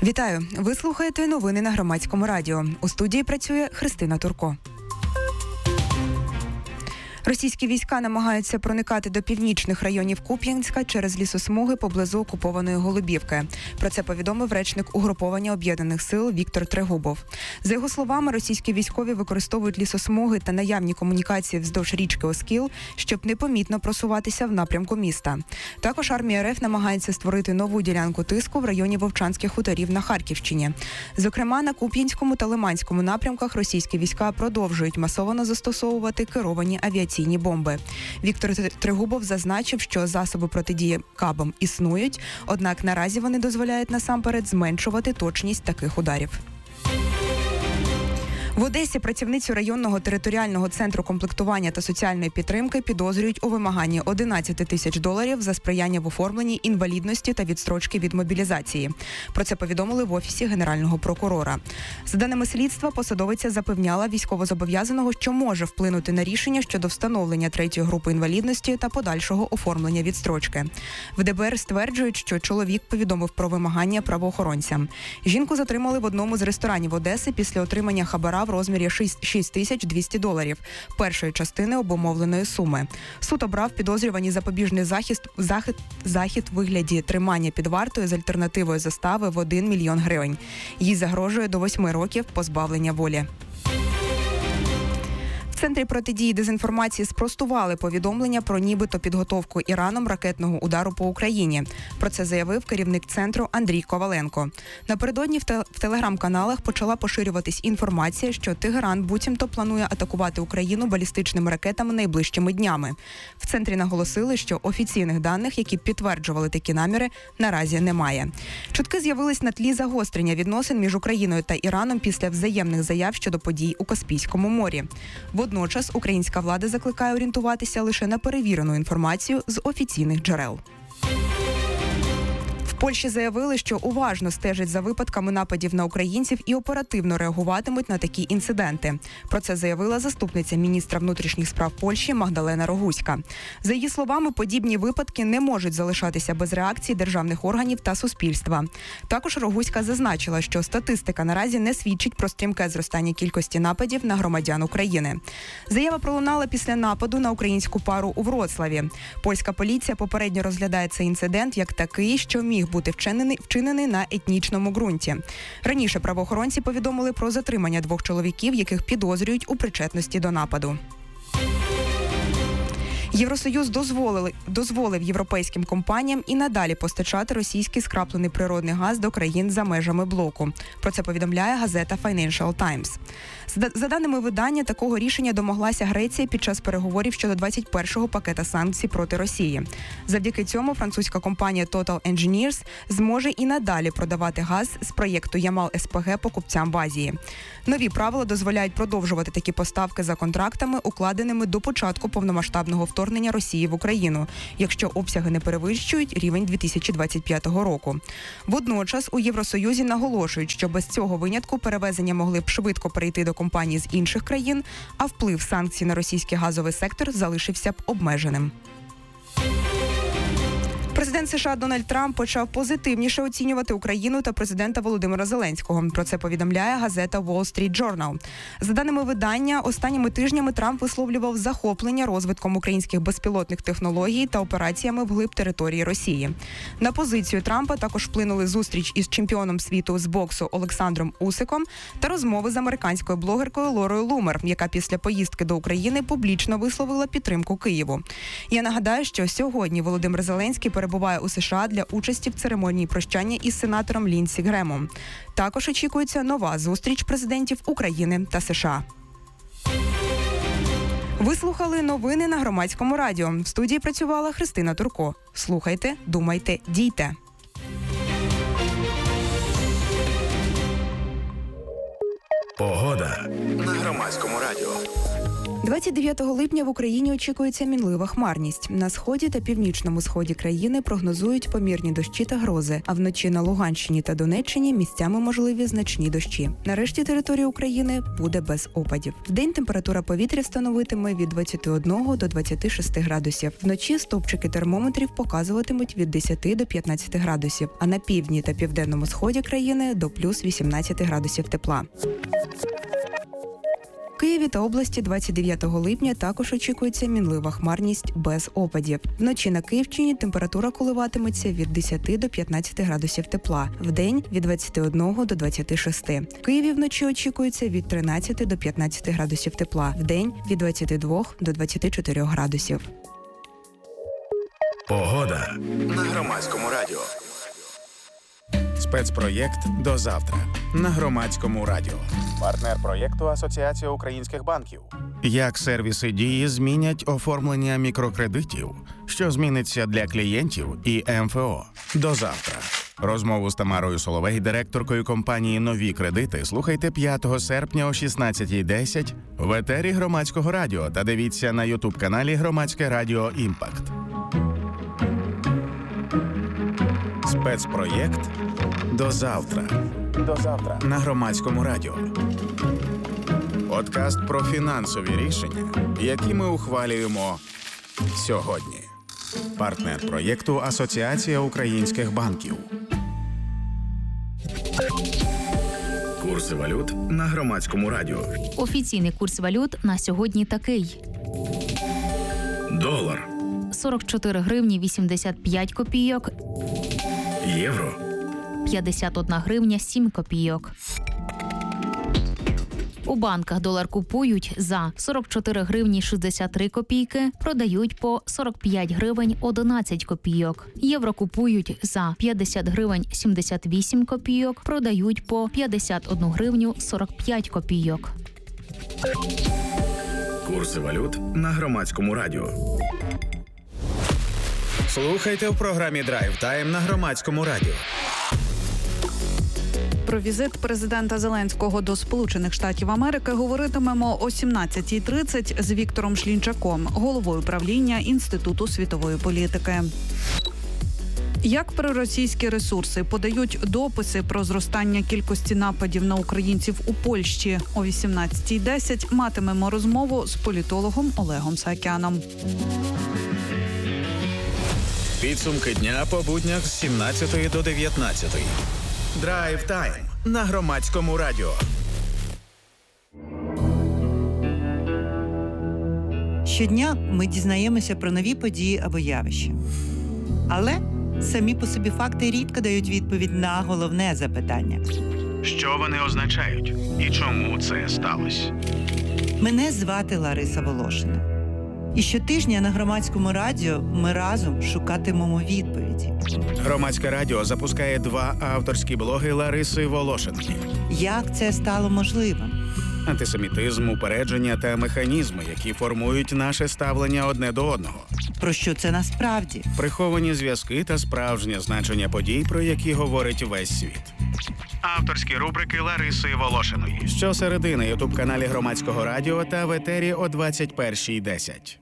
Вітаю! Ви слухаєте новини на Громадському радіо. У студії працює Христина Турко. Російські війська намагаються проникати до північних районів Куп'янська через лісосмуги поблизу окупованої Голубівки. Про це повідомив речник угруповання Об'єднаних сил Віктор Трегубов. За його словами, російські військові використовують лісосмуги та наявні комунікації вздовж річки Оскіл, щоб непомітно просуватися в напрямку міста. Також армія РФ намагається створити нову ділянку тиску в районі Вовчанських хуторів на Харківщині. Зокрема, на Куп'янському та Лиманському напрямках російські війська продовжують масово застосовувати керовані авіаційні бомби. Віктор Трегубов зазначив, що засоби протидії кабам існують, однак наразі вони дозволяють насамперед зменшувати точність таких ударів. В Одесі працівницю районного територіального центру комплектування та соціальної підтримки підозрюють у вимаганні $11 тисяч за сприяння в оформленні інвалідності та відстрочки від мобілізації. Про це повідомили в Офісі Генерального прокурора. За даними слідства, посадовиця запевняла військовозобов'язаного, що може вплинути на рішення щодо встановлення третьої групи інвалідності та подальшого оформлення відстрочки. В ДБР стверджують, що чоловік повідомив про вимагання правоохоронцям. Жінку затримали в одному з ресторанів Одеси після отримання хабара в розмірі $6200 першої частини обумовленої суми. Суд обрав підозрюваній запобіжний захід в вигляді тримання під вартою з альтернативою застави в 1 мільйон гривень. Їй загрожує до 8 років позбавлення волі. В Центрі протидії дезінформації спростували повідомлення про нібито підготовку Іраном ракетного удару по Україні. Про це заявив керівник центру Андрій Коваленко. Напередодні в телеграм-каналах почала поширюватись інформація, що Тегеран буцімто планує атакувати Україну балістичними ракетами найближчими днями. В центрі наголосили, що офіційних даних, які підтверджували такі наміри, наразі немає. Чутки з'явились на тлі загострення відносин між Україною та Іраном після взаємних заяв щодо подій у Каспійському морі. Водночас українська влада закликає орієнтуватися лише на перевірену інформацію з офіційних джерел. В Польщі заявили, що уважно стежать за випадками нападів на українців і оперативно реагуватимуть на такі інциденти. Про це заявила заступниця міністра внутрішніх справ Польщі Магдалена Рогуська. За її словами, подібні випадки не можуть залишатися без реакції державних органів та суспільства. Також Рогуська зазначила, що статистика наразі не свідчить про стрімке зростання кількості нападів на громадян України. Заява пролунала після нападу на українську пару у Вроцлаві. Польська поліція попередньо розглядає цей інцидент як такий, що міг бути вчинений на етнічному ґрунті. Раніше правоохоронці повідомили про затримання 2 чоловіків, яких підозрюють у причетності до нападу. Євросоюз дозволив європейським компаніям і надалі постачати російський скраплений природний газ до країн за межами блоку. Про це повідомляє газета Financial Times. За даними видання, такого рішення домоглася Греція під час переговорів щодо 21-го пакета санкцій проти Росії. Завдяки цьому французька компанія Total Engineers зможе і надалі продавати газ з проєкту Ямал-СПГ покупцям в Азії. Нові правила дозволяють продовжувати такі поставки за контрактами, укладеними до початку повномасштабного вторгнення Росії в Україну, якщо обсяги не перевищують рівень 2025 року. Водночас у Євросоюзі наголошують, що без цього винятку перевезення могли б швидко перейти до компаній з інших країн, а вплив санкцій на російський газовий сектор залишився б обмеженим. Президент США Дональд Трамп почав позитивніше оцінювати Україну та президента Володимира Зеленського. Про це повідомляє газета Wall Street Journal. За даними видання, останніми тижнями Трамп висловлював захоплення розвитком українських безпілотних технологій та операціями вглиб території Росії. На позицію Трампа також вплинули зустріч із чемпіоном світу з боксу Олександром Усиком та розмови з американською блогеркою Лорою Лумер, яка після поїздки до України публічно висловила підтримку Києву. Я нагадаю, що сьогодні Володимир Зеленський перебуває у США для участі в церемонії прощання із сенатором Лінсі Гремом. Також очікується нова зустріч президентів України та США. Ви слухали новини на Громадському радіо. В студії працювала Христина Турко. Слухайте, думайте, дійте. Погода на Громадському радіо. 29 липня в Україні очікується мінлива хмарність. На сході та північному сході країни прогнозують помірні дощі та грози, а вночі на Луганщині та Донеччині місцями можливі значні дощі. На решті території України буде без опадів. Вдень температура повітря становитиме від 21 до 26 градусів. Вночі стовпчики термометрів показуватимуть від 10 до 15 градусів, а на півдні та південному сході країни до плюс 18 градусів тепла. В Києві та області 29 липня також очікується мінлива хмарність без опадів. Вночі на Київщині температура коливатиметься від 10 до 15 градусів тепла, вдень – від 21 до 26. В Києві вночі очікується від 13 до 15 градусів тепла, вдень – від 22 до 24 градусів. Погода на Громадському радіо. Спецпроєкт «До завтра» на Громадському радіо. Партнер проєкту «Асоціація українських банків». Як сервіси «Дії» змінять оформлення мікрокредитів, що зміниться для клієнтів і МФО. До завтра. Розмову з Тамарою Соловей, директоркою компанії «Нові кредити», слухайте 5 серпня о 16:10 в етері Громадського радіо та дивіться на ютуб-каналі «Громадське радіо Імпакт». Спецпроєкт «До завтра». До завтра на Громадському радіо. Подкаст про фінансові рішення, які ми ухвалюємо сьогодні. Партнер проєкту «Асоціація українських банків». Курси валют на Громадському радіо. Офіційний курс валют на сьогодні такий. Долар. 44 гривні 85 копійок. Євро. 51 гривня 7 копійок. У банках долар купують за 44 гривні 63 копійки, продають по 45 гривень 11 копійок. Євро купують за 50 гривень 78 копійок, продають по 51 гривню 45 копійок. Курси валют на Громадському радіо. Слухайте в програмі «Драйв Тайм» на Громадському радіо. Про візит президента Зеленського до Сполучених Штатів Америки говоритимемо о 17:30 з Віктором Шлінчаком, головою правління Інституту світової політики. Як проросійські ресурси подають дописи про зростання кількості нападів на українців у Польщі? О 18:10 матимемо розмову з політологом Олегом Саакяном. Підсумки дня по буднях з 17 до 19. Драйв Тайм на Громадському радіо. Щодня ми дізнаємося про нові події або явища. Але самі по собі факти рідко дають відповідь на головне запитання. Що вони означають і чому це сталося? Мене звати Лариса Волошина. І щотижня на Громадському радіо ми разом шукатимемо відповіді. Громадське радіо запускає 2 авторські блоги Лариси Волошиної. Як це стало можливим? Антисемітизм, упередження та механізми, які формують наше ставлення одне до одного. Про що це насправді? Приховані зв'язки та справжнє значення подій, про які говорить весь світ. Авторські рубрики Лариси Волошиної. Щосереди на ютуб-каналі Громадського радіо та в етері о 21:10.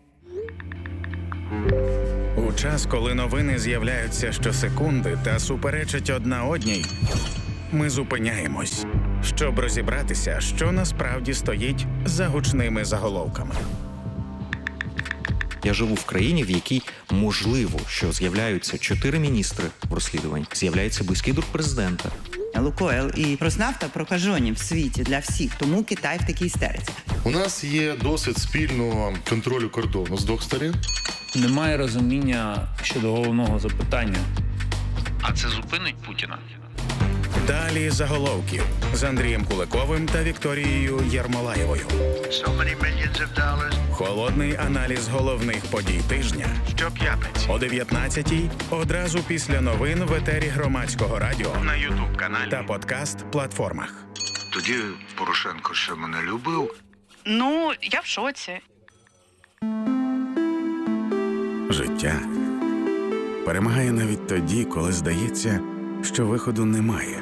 У час, коли новини з'являються щосекунди та суперечать одна одній, ми зупиняємось, щоб розібратися, що насправді стоїть за гучними заголовками. Я живу в країні, в якій можливо, що з'являються 4 міністри розслідувань, з'являється близький друг президента. Лукойл і Роснафта прокажені в світі для всіх, тому Китай в такій істериці. У нас є досвід спільного контролю кордону з 2 сторін. Немає розуміння щодо головного запитання. А це зупинить Путіна? Далі заголовків з Андрієм Куликовим та Вікторією Єрмолаєвою. Холодний аналіз головних подій тижня щоп'ятниці о 19:00 одразу після новин в етері Громадського радіо на ютуб-каналі та подкаст-платформах. Тоді Порошенко ще мене любив. Ну, я в шоці. Життя перемагає навіть тоді, коли здається, що виходу немає.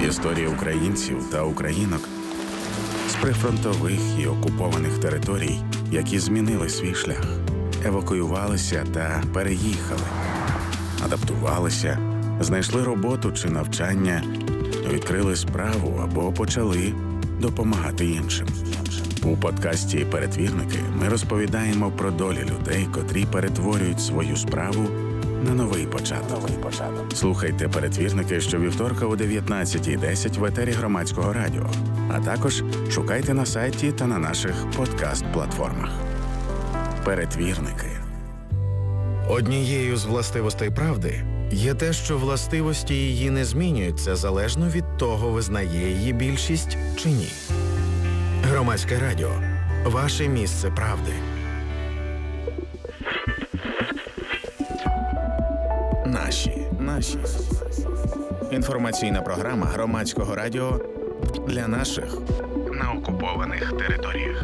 Історії українців та українок з прифронтових і окупованих територій, які змінили свій шлях, евакуювалися та переїхали, адаптувалися, знайшли роботу чи навчання, відкрили справу або почали допомагати іншим. У подкасті «Перетвірники» ми розповідаємо про долі людей, котрі перетворюють свою справу на новий початок. Слухайте «Перетвірники» щовівторка о 19:10 в етері Громадського радіо, а також шукайте на сайті та на наших подкаст-платформах. «Перетвірники». Однією з властивостей правди є те, що властивості її не змінюються залежно від того, визнає її більшість чи ні. Громадське радіо. Ваше місце правди. Наші. Інформаційна програма Громадського радіо для наших на окупованих територіях.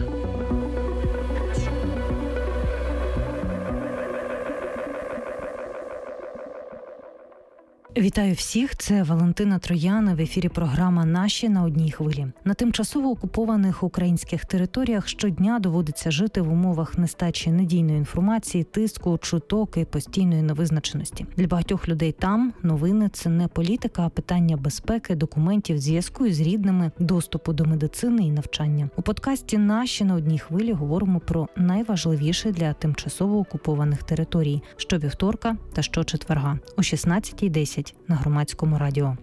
Вітаю всіх, це Валентина Трояна, в ефірі програма «Наші» на одній хвилі. На тимчасово окупованих українських територіях щодня доводиться жити в умовах нестачі надійної інформації, тиску, чуток і постійної невизначеності. Для багатьох людей там новини – це не політика, а питання безпеки, документів, зв'язку із рідними, доступу до медицини і навчання. У подкасті «Наші» на одній хвилі говоримо про найважливіше для тимчасово окупованих територій – щовівторка та щочетверга о 16:10 на Громадському радіо.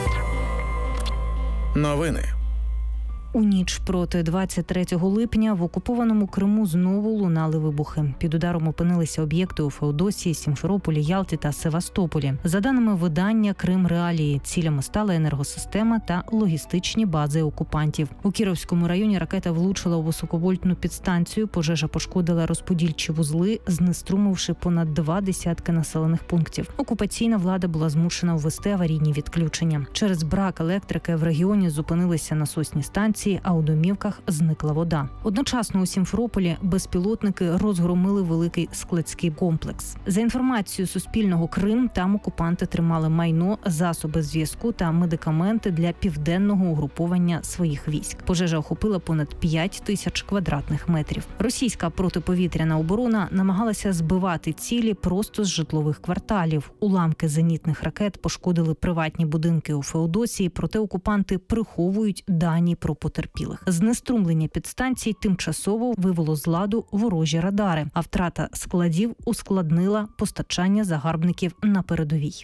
Новини. У ніч проти 23 липня в окупованому Криму знову лунали вибухи. Під ударом опинилися об'єкти у Феодосії, Сімферополі, Ялті та Севастополі. За даними видання «Крим Реалії», цілями стала енергосистема та логістичні бази окупантів. У Кіровському районі ракета влучила у високовольтну підстанцію, пожежа пошкодила розподільчі вузли, знеструмивши понад 20 населених пунктів. Окупаційна влада була змушена ввести аварійні відключення. Через брак електрики в регіоні зупинилися насосні станції, а у домівках зникла вода. Одночасно у Сімферополі безпілотники розгромили великий складський комплекс. За інформацією Суспільного Крим, там окупанти тримали майно, засоби зв'язку та медикаменти для південного угруповання своїх військ. Пожежа охопила понад 5000 квадратних метрів. Російська протиповітряна оборона намагалася збивати цілі просто з житлових кварталів. Уламки зенітних ракет пошкодили приватні будинки у Феодосії, проте окупанти приховують дані про потерпілих. Знеструмлення підстанцій тимчасово вивело з ладу ворожі радари, а втрата складів ускладнила постачання загарбників на передовій.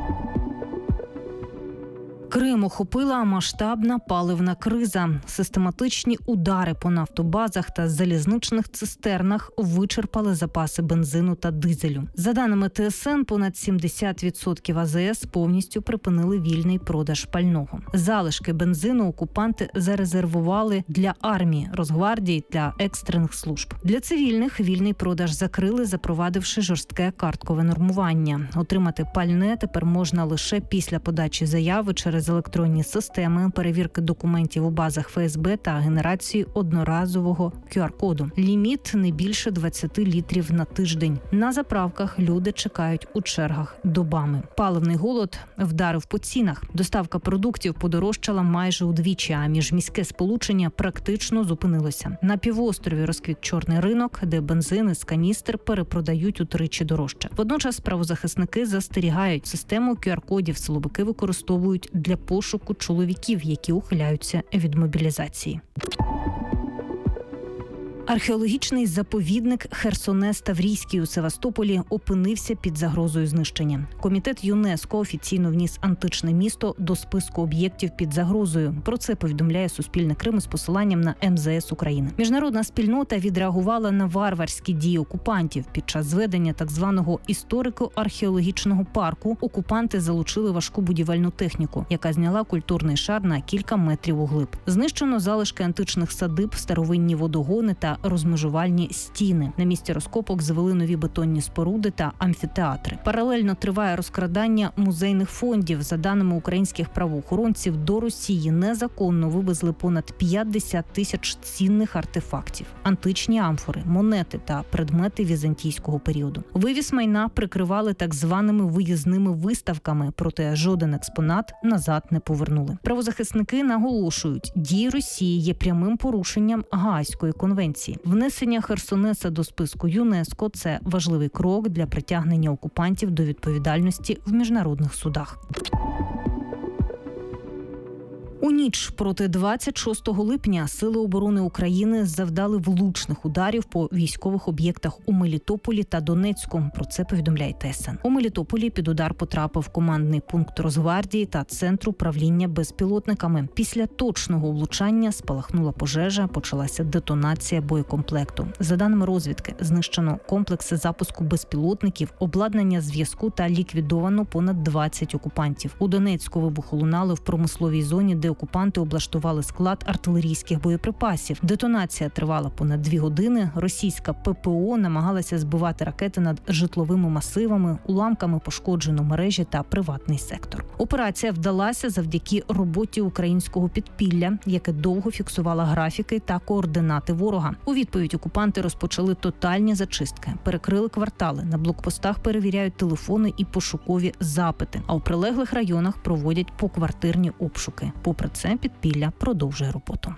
Крим охопила масштабна паливна криза. Систематичні удари по нафтобазах та залізничних цистернах вичерпали запаси бензину та дизелю. За даними ТСН, понад 70% АЗС повністю припинили вільний продаж пального. Залишки бензину окупанти зарезервували для армії, Росгвардії та екстрених служб. Для цивільних вільний продаж закрили, запровадивши жорстке карткове нормування. Отримати пальне тепер можна лише після подачі заяви через електронні системи, перевірки документів у базах ФСБ та генерації одноразового QR-коду. Ліміт не більше 20 літрів на тиждень. На заправках люди чекають у чергах добами. Паливний голод вдарив по цінах. Доставка продуктів подорожчала майже удвічі, а міжміське сполучення практично зупинилося. На півострові розквіт чорний ринок, де бензин із каністр перепродають утричі дорожче. Водночас правозахисники застерігають, систему QR-кодів силовики використовують для пошуку чоловіків, які ухиляються від мобілізації. Археологічний заповідник Херсонес-Таврійський у Севастополі опинився під загрозою знищення. Комітет ЮНЕСКО офіційно вніс античне місто до списку об'єктів під загрозою. Про це повідомляє Суспільне Крим з посиланням на МЗС України. Міжнародна спільнота відреагувала на варварські дії окупантів. Під час зведення так званого історико-археологічного парку окупанти залучили важку будівельну техніку, яка зняла культурний шар на кілька метрів углиб. Знищено залишки античних садиб, старовинні водогони та розмежувальні стіни. На місці розкопок звели нові бетонні споруди та амфітеатри. Паралельно триває розкрадання музейних фондів. За даними українських правоохоронців, до Росії незаконно вивезли понад 50 тисяч цінних артефактів, античні амфори, монети та предмети візантійського періоду. Вивіз майна прикривали так званими виїзними виставками, проте жоден експонат назад не повернули. Правозахисники наголошують, дії Росії є прямим порушенням Гаазької конвенції. Внесення Херсонеса до списку ЮНЕСКО – це важливий крок для притягнення окупантів до відповідальності в міжнародних судах. У ніч проти 26 липня Сили оборони України завдали влучних ударів по військових об'єктах у Мелітополі та Донецьку. Про це повідомляє ТСН. У Мелітополі під удар потрапив командний пункт Росгвардії та Центр управління безпілотниками. Після точного влучання спалахнула пожежа, почалася детонація боєкомплекту. За даними розвідки, знищено комплекси запуску безпілотників, обладнання зв'язку та ліквідовано понад 20 окупантів. У Донецьку вибухи лунали в промисловій зоні, де окупанти облаштували склад артилерійських боєприпасів. Детонація тривала понад 2 години. Російська ППО намагалася збивати ракети над житловими масивами, уламками пошкоджено мережі та приватний сектор. Операція вдалася завдяки роботі українського підпілля, яке довго фіксувало графіки та координати ворога. У відповідь окупанти розпочали тотальні зачистки, перекрили квартали, на блокпостах перевіряють телефони і пошукові запити, а у прилеглих районах проводять поквартирні обшуки. Попри це, підпілля продовжує роботу.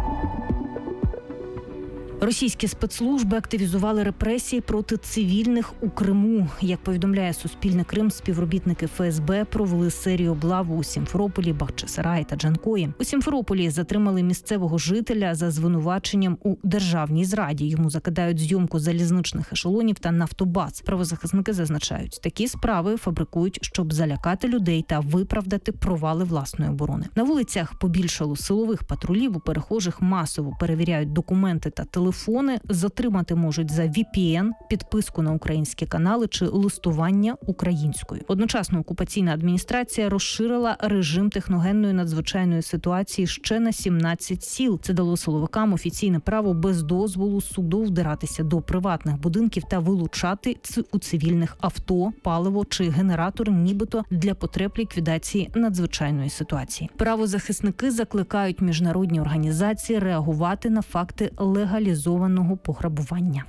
Російські спецслужби активізували репресії проти цивільних у Криму. Як повідомляє Суспільне Крим, співробітники ФСБ провели серію облав у Сімферополі, Бахчисараї та Джанкої. У Сімферополі затримали місцевого жителя за звинуваченням у державній зраді. Йому закидають зйомку залізничних ешелонів та нафтобаз. Правозахисники зазначають, такі справи фабрикують, щоб залякати людей та виправдати провали власної оборони. На вулицях побільшало силових патрулів, у перехожих масово перевіряють документи та телефони, затримати можуть за VPN, підписку на українські канали чи листування українською. Одночасно окупаційна адміністрація розширила режим техногенної надзвичайної ситуації ще на 17 сіл. Це дало силовикам офіційне право без дозволу суду вдиратися до приватних будинків та вилучати у цивільних авто, паливо чи генератор, нібито для потреб ліквідації надзвичайної ситуації. Правозахисники закликають міжнародні організації реагувати на факти легалізованого пограбування.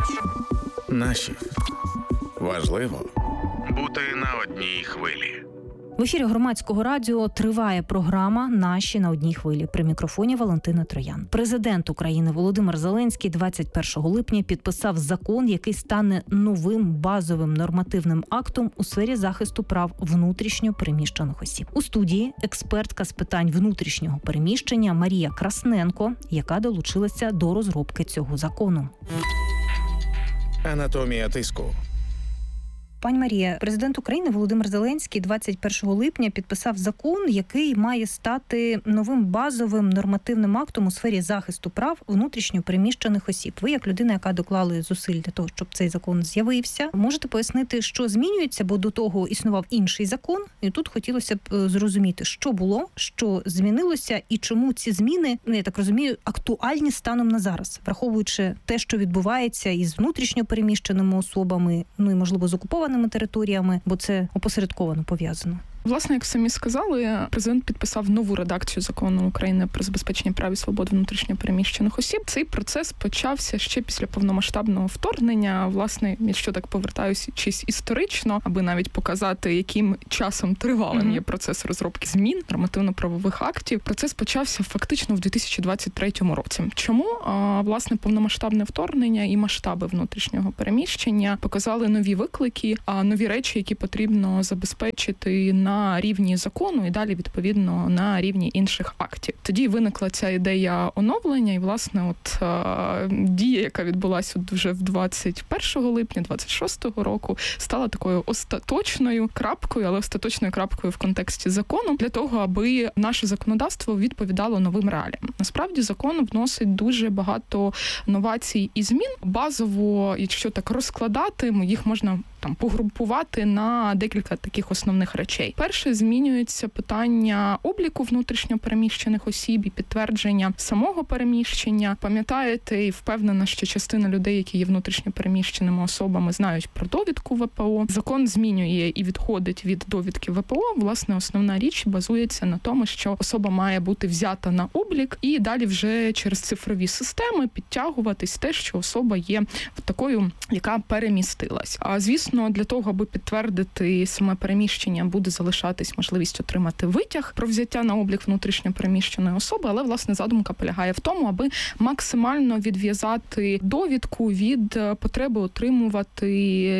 Наші. Важливо бути на одній хвилі. В ефірі Громадського радіо триває програма «Наші на одній хвилі». При мікрофоні Валентина Троян. Президент України Володимир Зеленський 21 липня підписав закон, який стане новим базовим нормативним актом у сфері захисту прав внутрішньо переміщених осіб. У студії експертка з питань внутрішнього переміщення Марія Красненко, яка долучилася до розробки цього закону. Анатомія тиску. Пані Марія, президент України Володимир Зеленський 21 липня підписав закон, який має стати новим базовим нормативним актом у сфері захисту прав внутрішньо переміщених осіб. Ви, як людина, яка доклала зусиль для того, щоб цей закон з'явився, можете пояснити, що змінюється, бо до того існував інший закон, і тут хотілося б зрозуміти, що було, що змінилося і чому ці зміни, я так розумію, актуальні станом на зараз, враховуючи те, що відбувається із внутрішньо переміщеними особами, ну і, можливо, з окупованими територіями, бо це опосередковано пов'язано. Власне, як самі сказали, президент підписав нову редакцію закону України про забезпечення прав і свобод внутрішньо переміщених осіб. Цей процес почався ще після повномасштабного вторгнення. Власне, якщо так повертаюся чись історично, аби навіть показати, яким часом тривалим є процес розробки змін нормативно-правових актів. Процес почався фактично в 2023 році. Чому? Власне, повномасштабне вторгнення і масштаби внутрішнього переміщення показали нові виклики, нові речі, які потрібно забезпечити на рівні закону і далі, відповідно, на рівні інших актів. Тоді виникла ця ідея оновлення, і, власне, дія, яка відбулася вже в 21 липня 26-го року, стала такою остаточною крапкою, але остаточною крапкою в контексті закону, для того, аби наше законодавство відповідало новим реаліям. Насправді, закон вносить дуже багато новацій і змін. Базово, якщо так розкладати, їх можна погрупувати на декілька таких основних речей. Перше, змінюється питання обліку внутрішньо переміщених осіб і підтвердження самого переміщення. Пам'ятаєте і впевнена, що частина людей, які є внутрішньо переміщеними особами, знають про довідку ВПО. Закон змінює і відходить від довідки ВПО. Власне, основна річ базується на тому, що особа має бути взята на облік і далі вже через цифрові системи підтягуватись те, що особа є такою, яка перемістилась. А звісно, для того, аби підтвердити саме переміщення, буде залишатись можливість отримати витяг про взяття на облік внутрішньо переміщеної особи, але, власне, задумка полягає в тому, аби максимально відв'язати довідку від потреби отримувати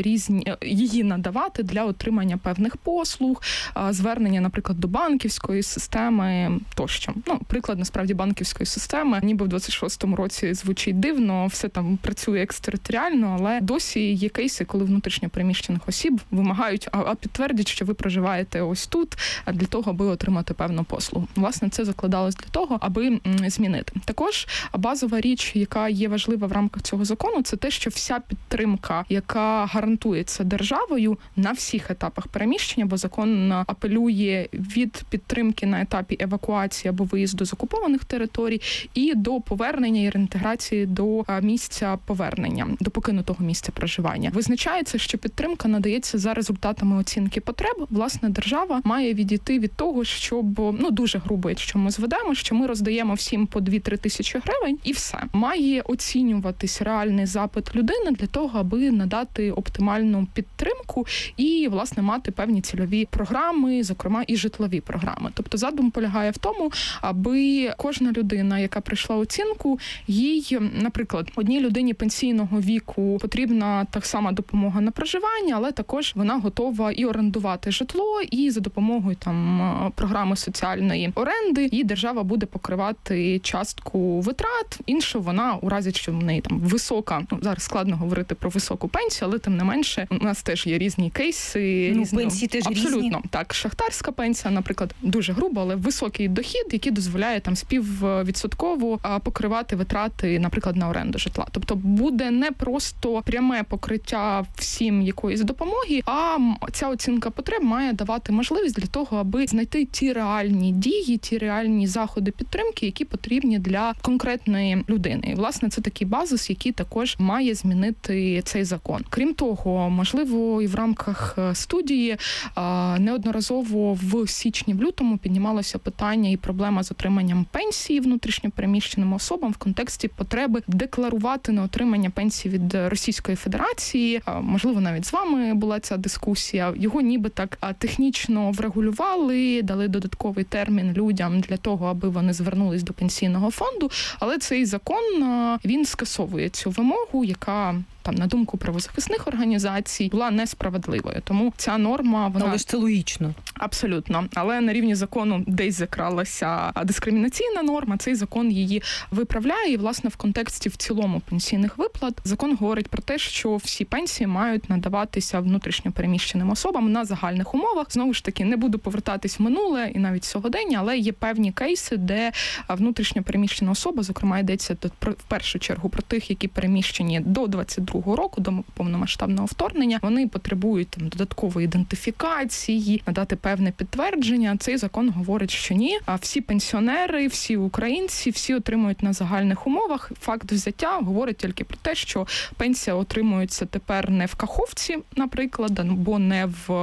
її надавати для отримання певних послуг, звернення, наприклад, до банківської системи тощо. Приклад, насправді, банківської системи, ніби в 26-му році звучить дивно, все там працює екстериторіально, але досі є кейси, коли внутрішньо переміщених осіб вимагають, підтвердіть, що ви проживаєте ось тут, для того, аби отримати певну послугу. Власне, це закладалось для того, аби змінити. Також базова річ, яка є важлива в рамках цього закону, це те, що вся підтримка, яка гарантується державою на всіх етапах переміщення, бо закон апелює від підтримки на етапі евакуації або виїзду з окупованих територій і до повернення і реінтеграції до місця повернення, до покинутого місця проживання. Визначається, що підтримка надається за результатами оцінки потреб. Власне, держава має відійти від того, щоб, дуже грубо, якщо ми зведемо, що ми роздаємо всім по 2-3 тисячі гривень і все. Має оцінюватись реальний запит людини для того, аби надати оптимальну підтримку і, власне, мати певні цільові програми, зокрема і житлові програми. Тобто задум полягає в тому, аби кожна людина, яка пройшла оцінку, їй, наприклад, одній людині пенсійного віку потрібна так само допомога на проживання, але також вона готова і орендувати житло, і за допомогою програми соціальної оренди її держава буде покривати частку витрат. Іншу вона, у разі, що в неї висока, зараз складно говорити про високу пенсію, але тим не менше у нас теж є різні кейси. Пенсії теж абсолютно різні. Так, шахтарська пенсія, наприклад, дуже грубо, але високий дохід, який дозволяє співвідсотково покривати витрати, наприклад, на оренду житла. Тобто буде не просто пряме покриття всім якоїсь допомоги, а ця оцінка потреб має давати можливість для того, аби знайти ті реальні дії, ті реальні заходи підтримки, які потрібні для конкретної людини. І, власне, це такий базис, який також має змінити цей закон. Крім того, можливо, і в рамках студії неодноразово в січні, в лютому піднімалося питання і проблема з отриманням пенсії внутрішньо переміщеним особам в контексті потреби декларувати на отримання пенсії від Російської Федерації. Можливо, навіть з вами була ця дискусія. Його ніби так технічно врегулювали, дали додатковий термін людям для того, аби вони звернулись до пенсійного фонду, але цей закон, він скасовує цю вимогу, яка на думку правозахисних організацій, була несправедливою. Тому ця норма, вона... Але ж це логічно. Абсолютно. Але на рівні закону десь закралася дискримінаційна норма, цей закон її виправляє. І, власне, в контексті в цілому пенсійних виплат закон говорить про те, що всі пенсії мають надаватися внутрішньо переміщеним особам на загальних умовах. Знову ж таки, не буду повертатись в минуле і навіть сьогодення, але є певні кейси, де внутрішньо переміщена особа, зокрема, йдеться в першу чергу про тих, які переміщені до 22-го року, до повномасштабного вторгнення, вони потребують додаткової ідентифікації, надати певне підтвердження. Цей закон говорить, що ні. А всі пенсіонери, всі українці, всі отримують на загальних умовах. Факт взяття говорить тільки про те, що пенсія отримується тепер не в Каховці, наприклад, або не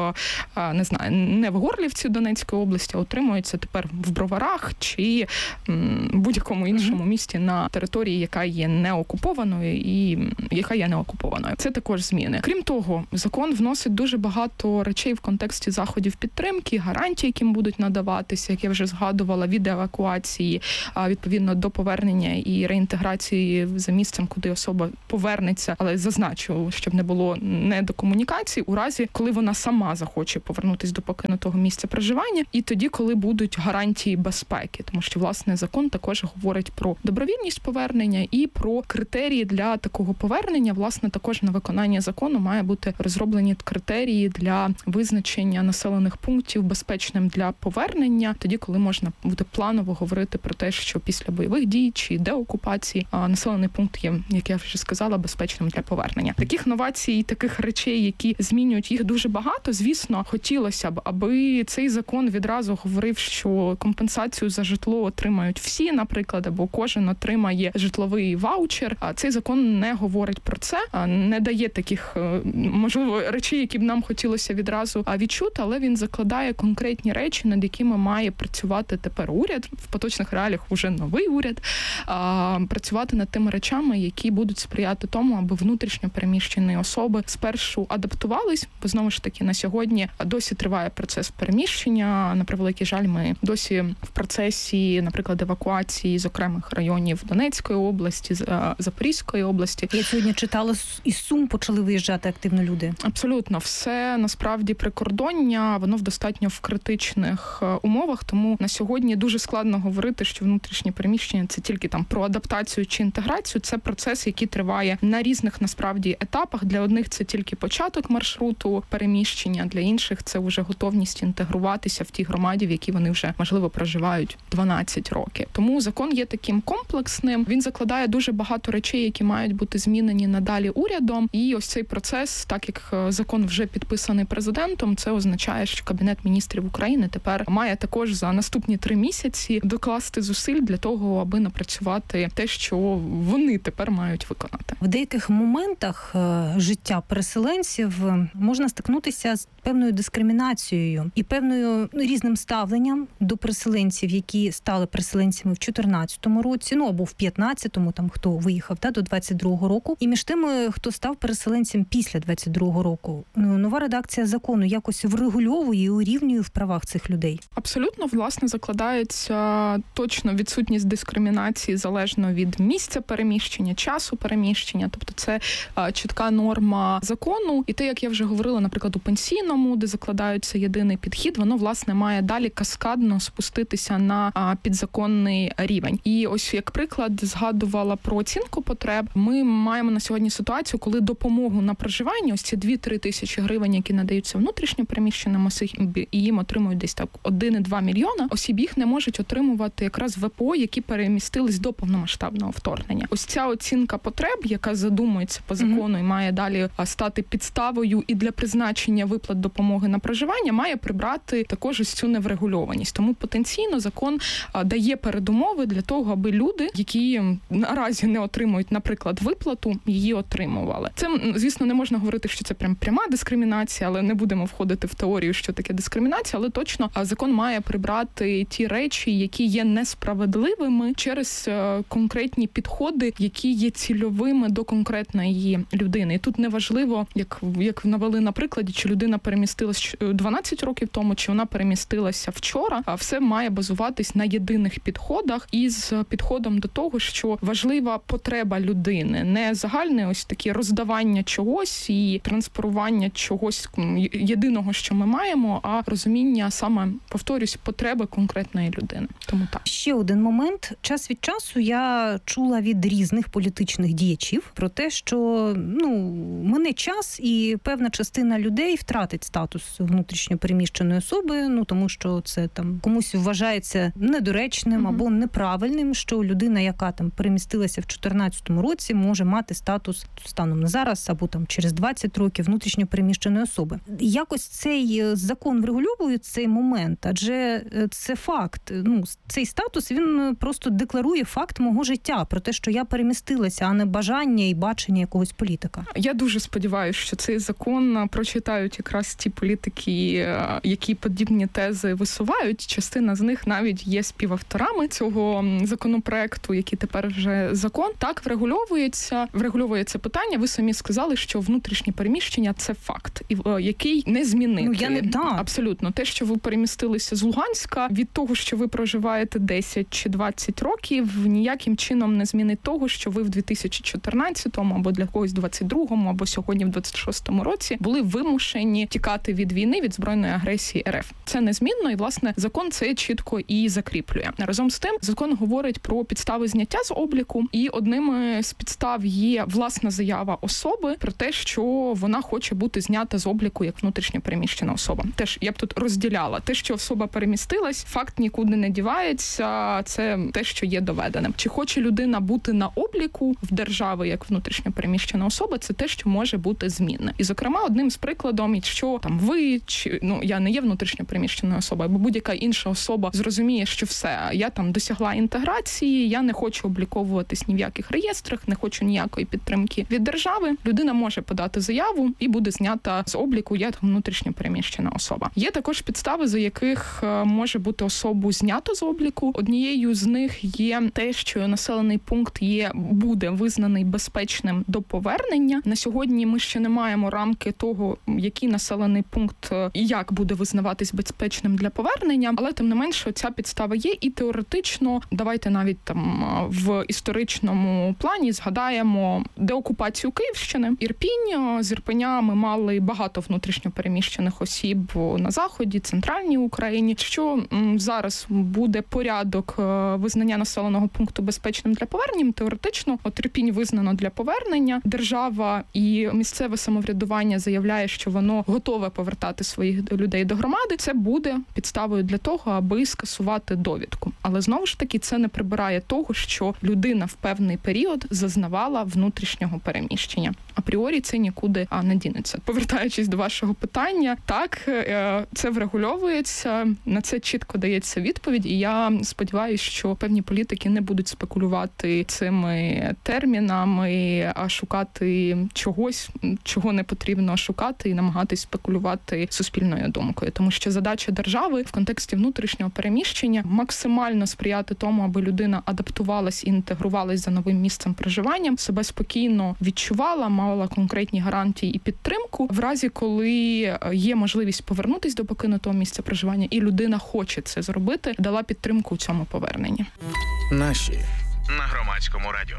в Горлівці Донецької області, а отримується тепер в Броварах чи будь-якому іншому місті на території, яка є неокупованою і яка є неокупованою. Це також зміни. Крім того, закон вносить дуже багато речей в контексті заходів підтримки, гарантій, яким будуть надаватися, як я вже згадувала, від евакуації, відповідно до повернення і реінтеграції за місцем, куди особа повернеться, але зазначу, щоб не було недокомунікації, у разі, коли вона сама захоче повернутися до покинутого місця проживання, і тоді, коли будуть гарантії безпеки. Тому що, власне, закон також говорить про добровільність повернення і про критерії для такого повернення. Власне, також на виконання закону має бути розроблені критерії для визначення населених пунктів, маршрутів безпечним для повернення, тоді, коли можна буде планово говорити про те, що після бойових дій чи деокупації населений пункт є, як я вже сказала, безпечним для повернення. Таких новацій, таких речей, які змінюють, їх дуже багато. Звісно, хотілося б, аби цей закон відразу говорив, що компенсацію за житло отримають всі, наприклад, або кожен отримає житловий ваучер. А цей закон не говорить про це, не дає таких, можливо, речей, які б нам хотілося відразу відчути, але він закладає конкретні речі, над якими має працювати тепер уряд, в поточних реаліях уже новий уряд, працювати над тими речами, які будуть сприяти тому, аби внутрішньо переміщені особи спершу адаптувались, бо знову ж таки на сьогодні досі триває процес переміщення. На превеликий жаль, ми досі в процесі, наприклад, евакуації з окремих районів Донецької області, Запорізької області. Я сьогодні читала, із Сум почали виїжджати активно люди. Абсолютно. Все, насправді, прикордоння, воно в достатньо в критичних умовах, тому на сьогодні дуже складно говорити, що внутрішнє переміщення – це тільки там про адаптацію чи інтеграцію. Це процес, який триває на різних, насправді, етапах. Для одних це тільки початок маршруту переміщення, для інших це вже готовність інтегруватися в тій громаді, в якій вони вже, можливо, проживають 12 років. Тому закон є таким комплексним. Він закладає дуже багато речей, які мають бути змінені надалі урядом. І ось цей процес, так як закон вже підписаний президентом, це означає, що Кабінет міністрів України тепер має також за наступні 3 місяці докласти зусиль для того, аби напрацювати те, що вони тепер мають виконати. В деяких моментах життя переселенців можна стикнутися з певною дискримінацією і певною різним ставленням до переселенців, які стали переселенцями в 2014 році, або в 2015-му, там хто виїхав до 22-го року, і між тими, хто став переселенцем після 22-го року. Нова редакція закону якось врегульовує і урівнює в правах цих людей. Абсолютно, власне, закладається точно відсутність дискримінації залежно від місця переміщення, часу переміщення, тобто це чітка норма закону. І те, як я вже говорила, наприклад, у пенсійному, де закладається єдиний підхід, воно, власне, має далі каскадно спуститися на підзаконний рівень. І ось, як приклад, згадувала про оцінку потреб. Ми маємо на сьогодні ситуацію, коли допомогу на проживання, ось ці 2-3 тисячі гривень, які надаються внутрішньо переміщеним осіб, і їм отримують десь так 1,2 мільйона, осіб їх не можуть отримувати якраз ВПО, які перемістились до повномасштабного вторгнення. Ось ця оцінка потреб, яка задумується по закону і має далі стати підставою і для призначення виплат допомоги на проживання, має прибрати також ось цю неврегульованість. Тому потенційно закон дає передумови для того, аби люди, які наразі не отримують, наприклад, виплату, її отримували. Це, звісно, не можна говорити, що це пряма дискримінація, але не будемо входити в теорію, що таке дискримінація, але точно закон має прибрати ті речі, які є несправедливими через конкретні підходи, які є цільовими до конкретної людини. І тут неважливо, як навели на прикладі, чи людина перемістилась 12 років тому, чи вона перемістилася вчора, а все має базуватись на єдиних підходах із підходом до того, що важлива потреба людини, не загальне ось таке роздавання чогось і транспорування чогось єдиного, що ми маємо, а розуміння саме, повторюсь, потреби конкретної людини. Тому так. Ще один момент. Час від часу я чула від різних політичних діячів про те, що мине час і певна частина людей втратить статус внутрішньо переміщеної особи, тому що це там комусь вважається недоречним або неправильним, що людина, яка там перемістилася в 2014 році, може мати статус станом на зараз або там через 20 років внутрішньо переміщеної особи. Якось цей закон врегульовує цей момент, адже це факт. Цей статус, він просто декларує факт мого життя про те, що я перемістилася, а не бажання і бачення якогось політика. Я дуже сподіваюся, що цей закон прочитають якраз ті політики, які подібні тези висувають. Частина з них навіть є співавторами цього законопроекту, який тепер вже закон. Так, врегульовується питання. Ви самі сказали, що внутрішнє переміщення – це факт, який не змінити. Абсолютно. Те, що ви перемістилися з Луганська, від того, що ви проживаєте 10 чи 20 років, ніяким чином не змінить того, що ви в 2014-му або для когось 22-му, або сьогодні в 26-му році були вимушені тікати від війни, від збройної агресії РФ. Це незмінно, і, власне, закон це чітко і закріплює. Разом з тим, закон говорить про підстави зняття з обліку, і одними з підстав є власна заява особи про те, що вона хоче бути знята з обліку як внутрішньо переміщена особа. Теж також я б тут розділяла. Те, що особа перемістилась, факт нікуди не дівається, це те, що є доведеним. Чи хоче людина бути на обліку в держави як внутрішньо переміщена особа, це те, що може бути змінне. І, зокрема, одним з прикладом, якщо там ви, чи, я не є внутрішньо переміщеною особою, або будь-яка інша особа зрозуміє, що все, я там досягла інтеграції, я не хочу обліковуватись ні в яких реєстрах, не хочу ніякої підтримки від держави, людина може подати заяву і буде знята з обліку як внутрішньо переміщена особа. Є також підстави, за яких може бути особу знято з обліку. Однією з них є те, що населений пункт буде визнаний безпечним до повернення. На сьогодні ми ще не маємо рамки того, який населений пункт і як буде визнаватись безпечним для повернення, але тим не менше ця підстава є, і теоретично, давайте навіть там в історичному плані згадаємо деокупацію Київщини, Ірпінь. З Ірпеня ми мали багато внутрішньо переміщених осіб на Заході, центральній Україні. Що зараз буде порядок визнання населеного пункту безпечним для повернення, теоретично Ірпінь визнано для повернення. Держава і місцеве самоврядування заявляє, що воно готове повертати своїх людей до громади. Це буде підставою для того, аби скасувати довідку. Але знову ж таки це не прибирає того, що людина в певний період зазнавала внутрішнього переміщення. Апріорі це нікуди не дінеться. Повертаючись до вашого питання, так, це врегульовується, на це чітко дається відповідь, і я сподіваюся, що певні політики не будуть спекулювати цими термінами, а шукати чогось, чого не потрібно шукати, і намагатись спекулювати суспільною думкою. Тому що задача держави в контексті внутрішнього переміщення максимально сприяти тому, аби людина адаптувалась і інтегрувалась за новим місцем проживання, себе спокійно відчувала, мала конкретні гарантії і підтримку в разі, коли є можливість повернутись до покинутого місця проживання, і людина хоче це зробити, дала підтримку у цьому поверненні. Наші на Громадському радіо.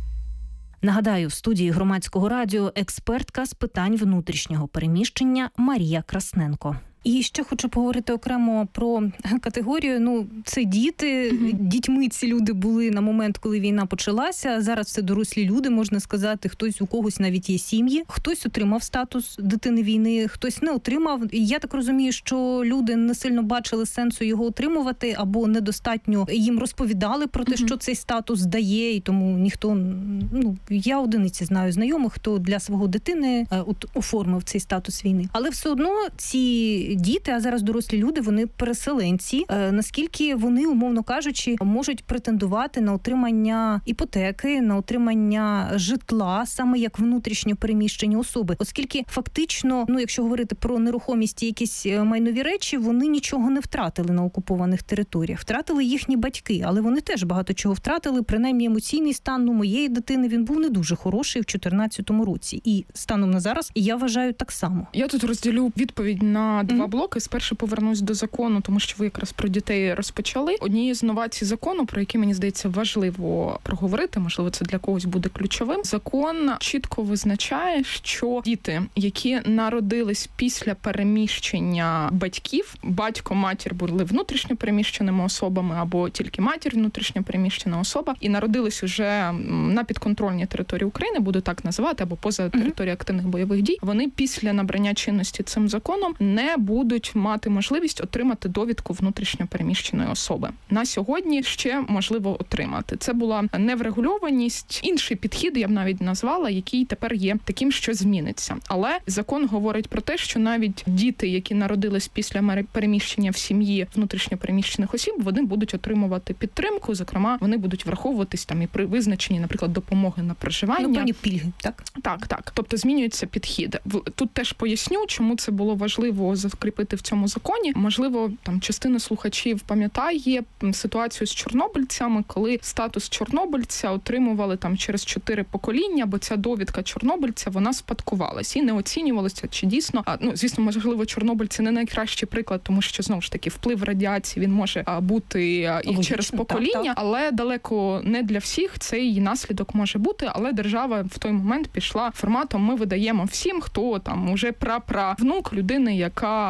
Нагадаю, в студії Громадського радіо експертка з питань внутрішнього переміщення Марія Красненко. І ще хочу поговорити окремо про категорію. Це діти. Дітьми ці люди були на момент, коли війна почалася. Зараз це дорослі люди, можна сказати. Хтось, у когось навіть є сім'ї. Хтось отримав статус дитини війни, хтось не отримав. І я так розумію, що люди не сильно бачили сенсу його отримувати, або недостатньо їм розповідали про те, що цей статус дає, і тому ніхто... я одиниці знаю знайомих, хто для свого дитини оформив цей статус війни. Але все одно ці діти, а зараз дорослі люди, вони переселенці. Наскільки вони, умовно кажучи, можуть претендувати на отримання іпотеки, на отримання житла, саме як внутрішньо переміщені особи. Оскільки фактично, якщо говорити про нерухомість і якісь майнові речі, вони нічого не втратили на окупованих територіях. Втратили їхні батьки, але вони теж багато чого втратили. Принаймні емоційний стан моєї дитини, він був не дуже хороший в 2014 році. І станом на зараз, я вважаю, так само. Я тут розділю відповідь на два блоки. Спершу повернусь до закону, тому що ви якраз про дітей розпочали. Однією з новацій закону, про які, мені здається, важливо проговорити, можливо, це для когось буде ключовим. Закон чітко визначає, що діти, які народились після переміщення батьків, батько, матір були внутрішньо переміщеними особами, або тільки матір внутрішньо переміщена особа, і народились уже на підконтрольній території України, буду так називати, або поза територією активних бойових дій, вони після набрання чинності цим законом не будуть мати можливість отримати довідку внутрішньо переміщеної особи. На сьогодні ще можливо отримати. Це була неврегульованість, інший підхід, я б навіть назвала, який тепер є таким, що зміниться. Але закон говорить про те, що навіть діти, які народились після переміщення в сім'ї внутрішньо переміщених осіб, вони будуть отримувати підтримку, зокрема, вони будуть враховуватись там і при визначенні, наприклад, допомоги на проживання. Певні пільги, так? Так. Тобто змінюється підхід. Тут теж поясню, чому це було важливо закріпити в цьому законі. Можливо, там частина слухачів пам'ятає ситуацію з чорнобильцями, коли статус чорнобильця отримували там через 4 покоління, бо ця довідка чорнобильця, вона спадкувалась і не оцінювалася, чи дійсно, звісно, можливо, чорнобильці не найкращий приклад, тому що, знову ж таки, вплив радіації, він може бути і логічно, через покоління, так. Але далеко не для всіх цей наслідок може бути, але держава в той момент пішла форматом, ми видаємо всім, хто там уже праправнук людини, яка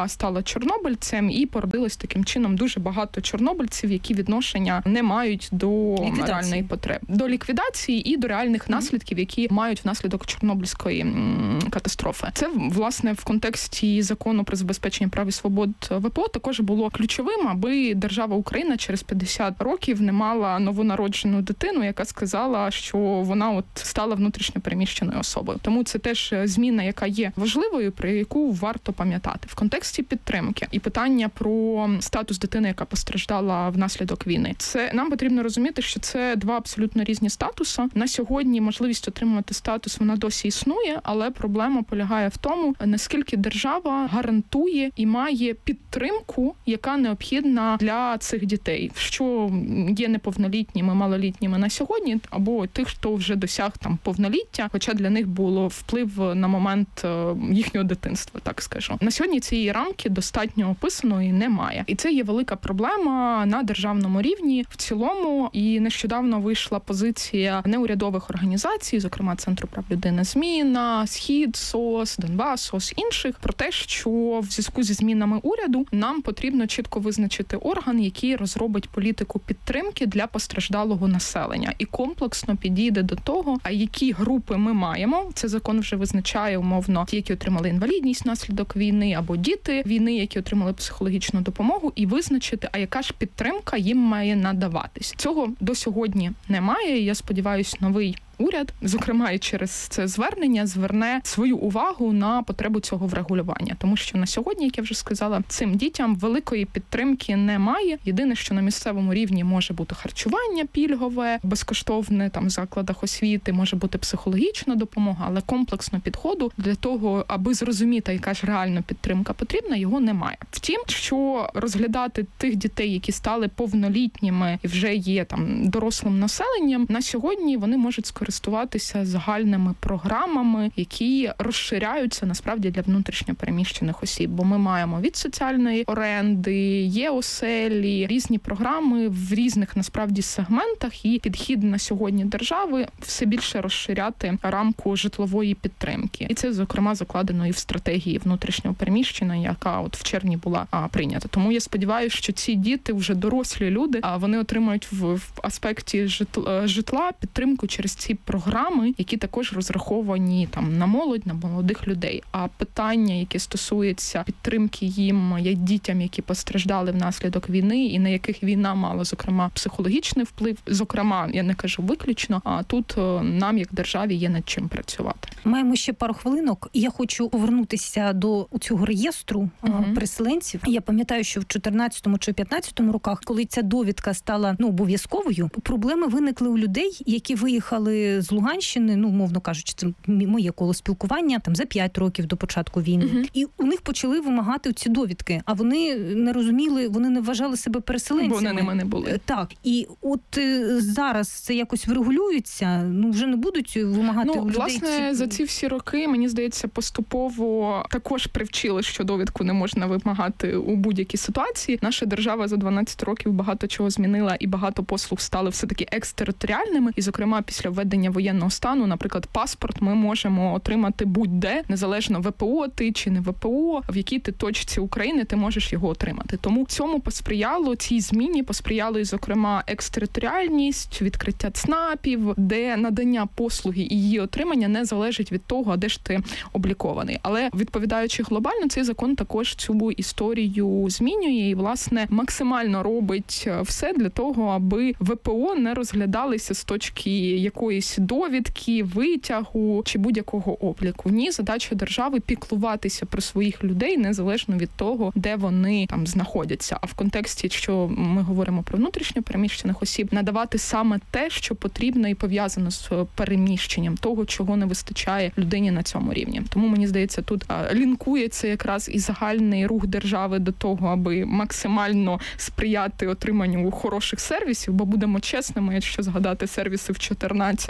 яка стала чорнобильцем, і породилось таким чином дуже багато чорнобильців, які відношення не мають до реальної потреби, до ліквідації і до реальних наслідків, які мають внаслідок Чорнобильської катастрофи. Це, власне, в контексті закону про забезпечення прав і свобод ВПО також було ключовим, аби держава Україна через 50 років не мала новонароджену дитину, яка сказала, що вона стала внутрішньо переміщеною особою. Тому це теж зміна, яка є важливою, про яку варто пам'ятати. В контексті підтримки і питання про статус дитини, яка постраждала внаслідок війни. Це нам потрібно розуміти, що це два абсолютно різні статуси. На сьогодні можливість отримувати статус, вона досі існує, але проблема полягає в тому, наскільки держава гарантує і має підтримку, яка необхідна для цих дітей, що є неповнолітніми, малолітніми на сьогодні, або тих, хто вже досяг повноліття, хоча для них було вплив на момент їхнього дитинства, так скажу. На сьогодні цієї рамки достатньо описаної немає. І це є велика проблема на державному рівні в цілому. І нещодавно вийшла позиція неурядових організацій, зокрема Центру прав людини «Зміна», Схід, СОС, Донбас, СОС, інших, про те, що в зв'язку зі змінами уряду нам потрібно чітко визначити орган, який розробить політику підтримки для постраждалого населення і комплексно підійде до того, а які групи ми маємо. Це закон вже визначає умовно ті, які отримали інвалідність внаслідок війни, або діти війни, які отримали психологічну допомогу, і визначити, а яка ж підтримка їм має надаватись. Цього до сьогодні немає. Я сподіваюся, новий уряд, зокрема і через це звернення, зверне свою увагу на потребу цього врегулювання. Тому що на сьогодні, як я вже сказала, цим дітям великої підтримки немає. Єдине, що на місцевому рівні може бути харчування пільгове, безкоштовне в закладах освіти, може бути психологічна допомога, але комплексно підходу для того, аби зрозуміти, яка ж реально підтримка потрібна, його немає. Втім, що розглядати тих дітей, які стали повнолітніми і вже є дорослим населенням, на сьогодні вони можуть скористуватися загальними програмами, які розширяються насправді для внутрішньо переміщених осіб, бо ми маємо від соціальної оренди, є оселі, різні програми в різних насправді сегментах, і підхід на сьогодні держави все більше розширяти рамку житлової підтримки. І це, зокрема, закладено і в стратегії внутрішнього переміщення, яка в червні була прийнята. Тому я сподіваюся, що ці діти вже дорослі люди, а вони отримають в аспекті житла підтримку через ці програми, які також розраховані на молодь, на молодих людей. А питання, яке стосується підтримки їм, дітям, які постраждали внаслідок війни, і на яких війна мала, зокрема, психологічний вплив, зокрема, я не кажу виключно, а тут нам, як державі, є над чим працювати. Маємо ще пару хвилинок, і я хочу повернутися до цього реєстру переселенців. Я пам'ятаю, що в 14-му чи 15-му роках, коли ця довідка стала обов'язковою, проблеми виникли у людей, які виїхали з Луганщини, умовно кажучи, це моє коло спілкування, за 5 років до початку війни. І у них почали вимагати ці довідки, а вони не розуміли, вони не вважали себе переселенцями. Бо вони ними не були. Так. І от зараз це якось врегулюється, вже не будуть вимагати у людей. Власне, за ці всі роки, мені здається, поступово також привчили, що довідку не можна вимагати у будь-якій ситуації. Наша держава за 12 років багато чого змінила, і багато послуг стали все-таки екстериторіальними. І, зокрема, після введення воєнного стану, наприклад, паспорт ми можемо отримати будь-де, незалежно ВПО ти чи не ВПО, в якій ти точці України ти можеш його отримати. Тому цьому посприяло, цій зміні посприяло і, зокрема, екстериторіальність, відкриття ЦНАПів, де надання послуги і її отримання не залежить від того, де ж ти облікований. Але, відповідаючи глобально, цей закон також цю історію змінює і, власне, максимально робить все для того, аби ВПО не розглядалися з точки якоїсь довідки, витягу чи будь-якого обліку. Ні, задача держави піклуватися про своїх людей незалежно від того, де вони знаходяться. А в контексті, що ми говоримо про внутрішньо переміщених осіб, надавати саме те, що потрібно і пов'язано з переміщенням того, чого не вистачає людині на цьому рівні. Тому, мені здається, тут лінкується якраз і загальний рух держави до того, аби максимально сприяти отриманню хороших сервісів, бо будемо чесними, якщо згадати сервіси в 14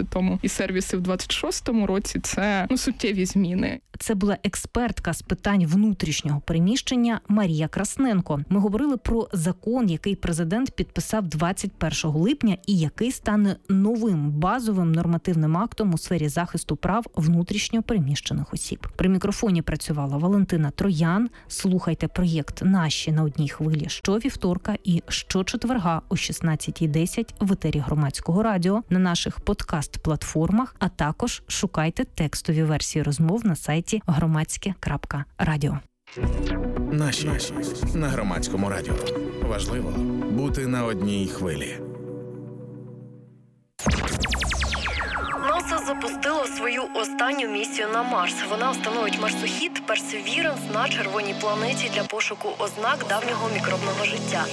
15-му і сервіси в 26-му році – це суттєві зміни. Це була експертка з питань внутрішнього переміщення Марія Красненко. Ми говорили про закон, який президент підписав 21 липня і який стане новим базовим нормативним актом у сфері захисту прав внутрішньо переміщених осіб. При мікрофоні працювала Валентина Троян. Слухайте проєкт «Наші» на одній хвилі щовівторка і щочетверга о 16:10 в етері Громадського радіо, на наших подкаст-платформах, а також шукайте текстові версії розмов на сайті громадське.радіо. Наші на Громадському радіо. Важливо бути на одній хвилі. НАСА запустило свою останню місію на Марс. Вона встановить марсохід Perseverance на червоній планеті для пошуку ознак давнього мікробного життя.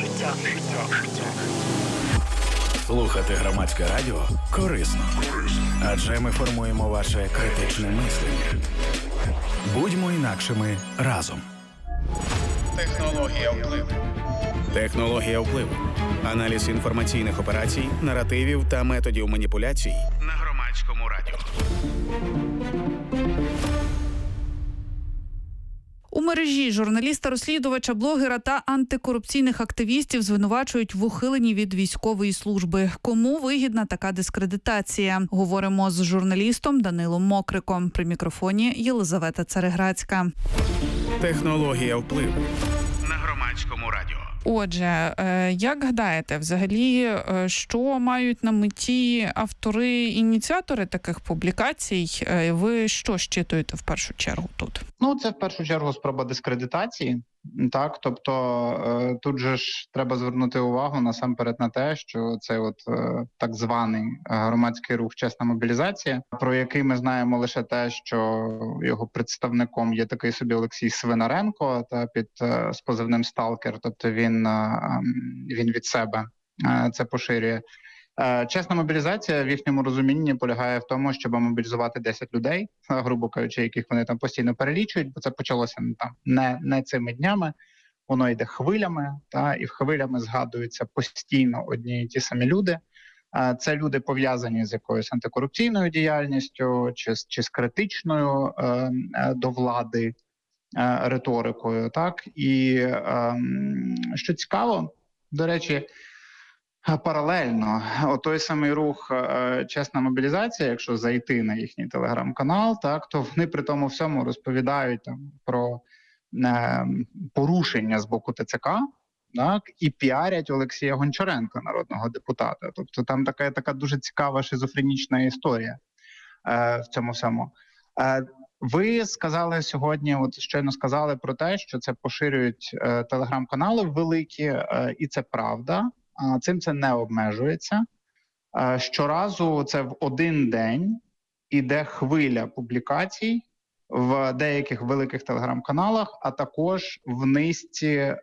Слухати Громадське радіо корисно. Адже ми формуємо ваше критичне мислення. Будьмо інакшими разом. Технологія впливу. Технологія впливу. Аналіз інформаційних операцій, наративів та методів маніпуляцій на Громадському радіо. У мережі журналіста-розслідувача, блогера та антикорупційних активістів звинувачують в ухиленні від військової служби. Кому вигідна така дискредитація? Говоримо з журналістом Данилом Мокриком. При мікрофоні Єлизавета Цареградська. Технологія впливу на Громадському радіо. Отже, як гадаєте, взагалі, що мають на меті автори-ініціатори таких публікацій? Ви що щитуєте в першу чергу тут? Це в першу чергу спроба дискредитації. Так, тобто тут же ж треба звернути увагу насамперед на те, що це так званий громадський рух «Чесна мобілізація», про який ми знаємо лише те, що його представником є такий собі Олексій Свинаренко, з позивним «Сталкер», тобто він від себе це поширює. Чесна мобілізація в їхньому розумінні полягає в тому, щоб мобілізувати 10 людей, грубо кажучи, яких вони там постійно перелічують, бо це почалося не цими днями, воно йде хвилями, і в хвилями згадуються постійно одні і ті самі люди. Це люди пов'язані з якоюсь антикорупційною діяльністю чи з критичною до влади риторикою. Так? І що цікаво, до речі, паралельно, той самий рух «Чесна мобілізація», якщо зайти на їхній телеграм-канал, так, то вони при тому всьому розповідають про порушення з боку ТЦК, так, і піарять Олексія Гончаренка, народного депутата. Тобто там така дуже цікава шизофренічна історія в цьому всьому. Ви сказали сьогодні, щойно сказали про те, що це поширюють телеграм-канали великі, і це правда. Цим це не обмежується. Щоразу це в один день іде хвиля публікацій в деяких великих телеграм-каналах, а також в низці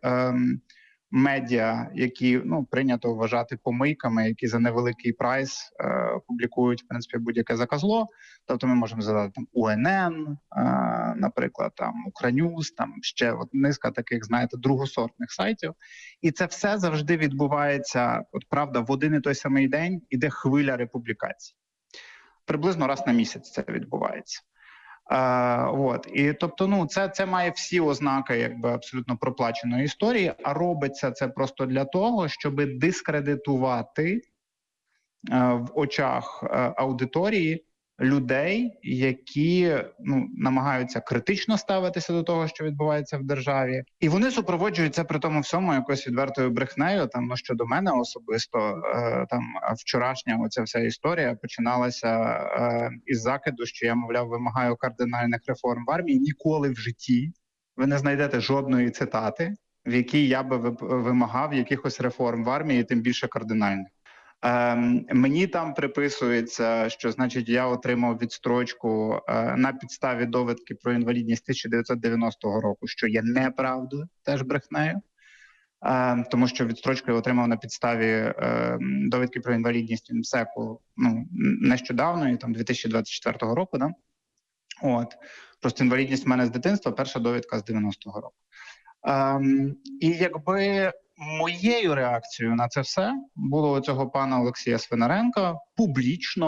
медіа, які прийнято вважати помийками, які за невеликий прайс публікують, в принципі, будь-яке заказло. Тобто ми можемо згадати там УНН, наприклад, там Укрньюз, там ще низка таких, знаєте, другосортних сайтів. І це все завжди відбувається, правда, в один і той самий день іде хвиля републікацій. Приблизно раз на місяць це відбувається. І тобто, це має всі ознаки абсолютно проплаченої історії, а робиться це просто для того, щоб дискредитувати в очах аудиторії людей, які намагаються критично ставитися до того, що відбувається в державі. І вони супроводжуються при тому всьому якоюсь відвертою брехнею. Щодо мене особисто, вчорашня оця вся історія починалася із закиду, що я, мовляв, вимагаю кардинальних реформ в армії. Ніколи в житті ви не знайдете жодної цитати, в якій я би вимагав якихось реформ в армії, тим більше кардинальних. Мені там приписується, що, значить, я отримав відстрочку на підставі довідки про інвалідність 1990 року, що є неправдою, теж брехнею, тому що відстрочку я отримав на підставі довідки про інвалідність МСЕКу нещодавно, 2024 року. Да? Просто інвалідність в мене з дитинства, перша довідка з 90-го року. І якби моєю реакцією на це все було у цього пана Олексія Свинаренка публічно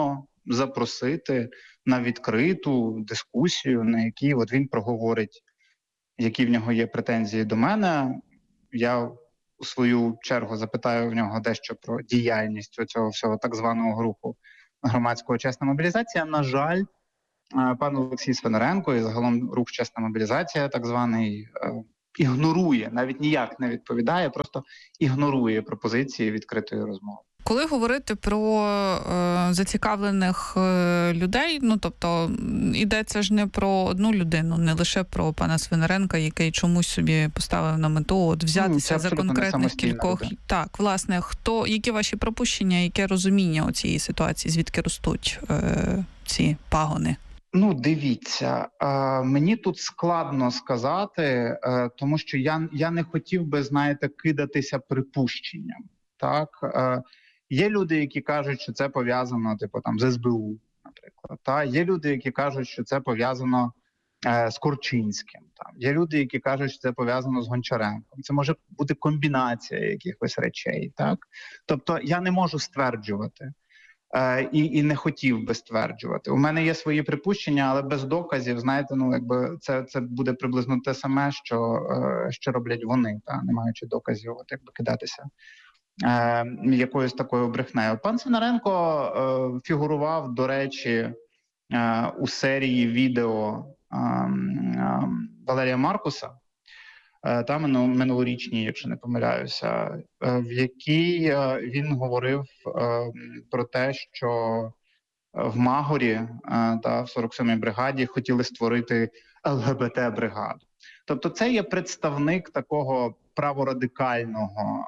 запросити на відкриту дискусію, на якій от він проговорить, які в нього є претензії до мене. Я у свою чергу запитаю в нього дещо про діяльність цього всього так званого руху громадського чесна мобілізація. На жаль, пан Олексій Свинаренко і загалом рух чесна мобілізація так званий ігнорує, навіть ніяк не відповідає, просто ігнорує пропозиції відкритої розмови. Коли говорити про зацікавлених людей, ну, тобто, йдеться ж не про одну людину, не лише про пана Свинаренка, який чомусь собі поставив на мету от взятися за конкретних кількох. Так, власне, які ваші припущення, яке розуміння цієї ситуації, звідки ростуть ці пагони? Ну, дивіться, мені тут складно сказати, тому що я не хотів би, знаєте, кидатися припущенням, так? Є люди, які кажуть, що це пов'язано, типу, там, з СБУ, наприклад. Та? Є люди, які кажуть, що це пов'язано з Корчинським. Там. Є люди, які кажуть, що це пов'язано з Гончаренком. Це може бути комбінація якихось речей. Так? Тобто я не можу стверджувати і не хотів би стверджувати. У мене є свої припущення, але без доказів, знаєте, ну, якби це буде приблизно те саме, що роблять вони, та? Не маючи доказів, от якби кидатися якоюсь такою брехнею. Пан Свинаренко фігурував, до речі, у серії відео Валерія Маркуса, там минулорічній, якщо не помиляюся, в якій він говорив про те, що в Магорі та в 47-й бригаді хотіли створити ЛГБТ-бригаду. Тобто це є представник такого праворадикального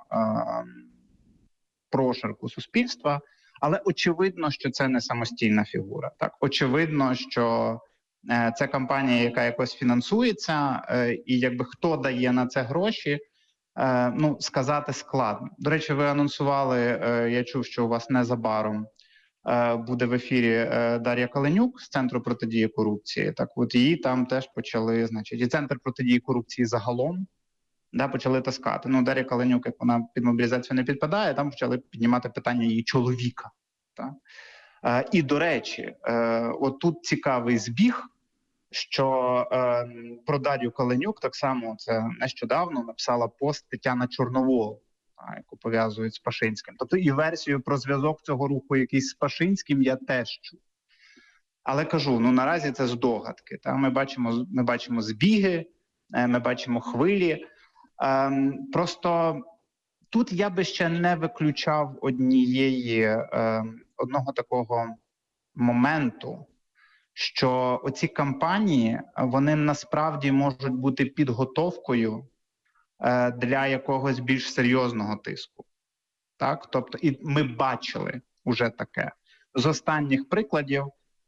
прошарку суспільства, але очевидно, що це не самостійна фігура. Так, очевидно, що це кампанія, яка якось фінансується, і якби хто дає на це гроші, ну, сказати складно. До речі, ви анонсували, я чув, що у вас незабаром буде в ефірі Дар'я Каленюк з Центру протидії корупції. Так от її там теж почали, значить, і Центр протидії корупції загалом, да, почали таскати. Ну, Дар'я Каленюк, як вона під мобілізацію не підпадає, там почали піднімати питання її чоловіка. Так? І, до речі, от тут цікавий збіг, що про Дар'ю Каленюк так само це нещодавно написала пост Тетяна Чорновол, яку пов'язують з Пашинським. Тобто і версію про зв'язок цього руху якийсь з Пашинським я теж чув. Але кажу, ну наразі це здогадки. Та? Ми бачимо збіги, ми бачимо хвилі. Просто тут я би ще не виключав одного такого моменту, що оці кампанії, вони насправді можуть бути підготовкою для якогось більш серйозного тиску. Так? Тобто, і ми бачили уже таке. З останніх прикладів,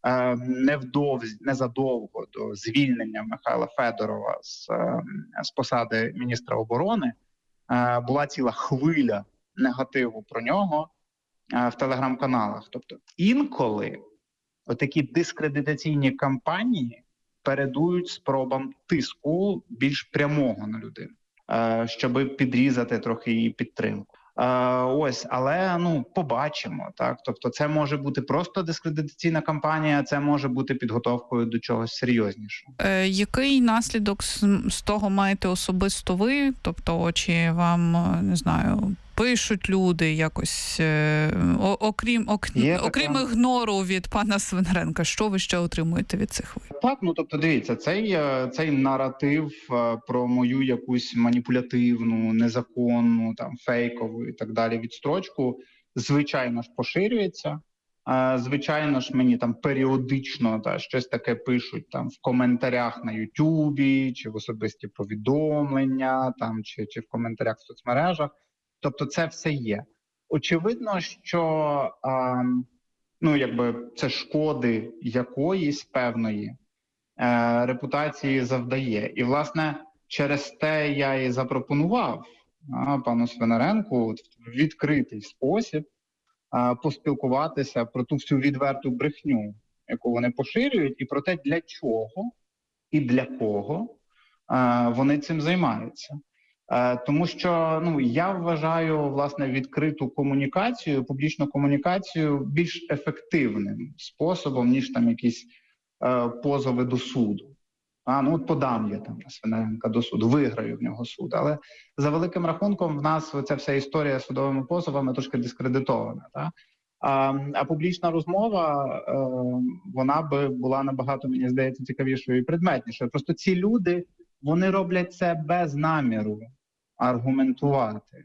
незадовго до звільнення Михайла Федорова з посади міністра оборони, була ціла хвиля негативу про нього в телеграм-каналах. Тобто інколи отакі дискредитаційні кампанії передують спробам тиску більш прямого на людину, щоб підрізати трохи її підтримку. Ось, але ну побачимо, так. Тобто, це може бути просто дискредитаційна кампанія, це може бути підготовкою до чогось серйознішого. Який наслідок з того маєте особисто ви? Тобто, чи вам, не знаю, пишуть люди якось, окрім ігнору від пана Свинаренка, що ви ще отримуєте від цих виборів? Так, ну тобто дивіться, цей наратив про мою якусь маніпулятивну, незаконну, там фейкову і так далі відстрочку, звичайно ж поширюється. Звичайно ж, мені там періодично щось таке пишуть там в коментарях на Ютубі, чи в особисті повідомлення, там чи в коментарях в соцмережах. Тобто це все є. Очевидно, що ну, якби це шкоди якоїсь певної репутації завдає. І, власне, через те я і запропонував пану Свинаренку в відкритий спосіб поспілкуватися про ту всю відверту брехню, яку вони поширюють, і про те, для чого і для кого вони цим займаються. Тому що я вважаю, власне, відкриту комунікацію, публічну комунікацію більш ефективним способом, ніж там якісь позови до суду. От подам я там на Свинаренка до суду, виграю в нього суд. Але за великим рахунком в нас ця вся історія з судовими позовами трошки дискредитована. Так? А публічна розмова, вона би була набагато, мені здається, цікавішою і предметнішою. Просто ці люди, вони роблять це без наміру аргументувати.